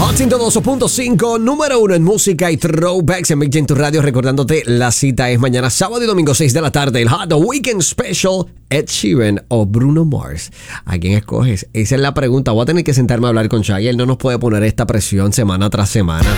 Hot 102.5, número 1 en música y throwbacks en Big Jam, tu radio. Recordándote, la cita es mañana sábado y domingo 6 de la tarde. El Hot Weekend Special, Ed Sheeran o Bruno Mars. ¿A quién escoges? Esa es la pregunta. Voy a tener que sentarme a hablar con Shaggy. Él no nos puede poner esta presión semana tras semana.